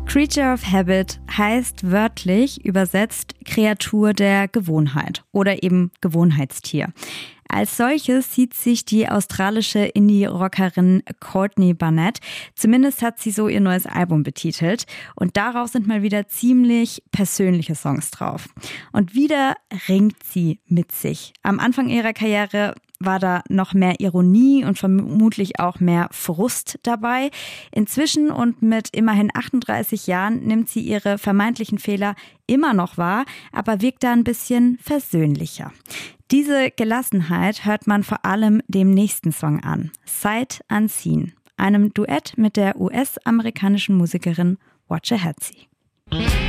Creature of Habit heißt wörtlich übersetzt Kreatur der Gewohnheit oder eben Gewohnheitstier. Als solches sieht sich die australische Indie-Rockerin Courtney Barnett. Zumindest hat sie so ihr neues Album betitelt. Und darauf sind mal wieder ziemlich persönliche Songs drauf. Und wieder ringt sie mit sich. Am Anfang ihrer Karriere war da noch mehr Ironie und vermutlich auch mehr Frust dabei. Inzwischen und mit immerhin 38 Jahren nimmt sie ihre vermeintlichen Fehler immer noch wahr, aber wirkt da ein bisschen versöhnlicher. Diese Gelassenheit hört man vor allem dem nächsten Song an, Sight Unseen, einem Duett mit der US-amerikanischen Musikerin Watcha Hatzi.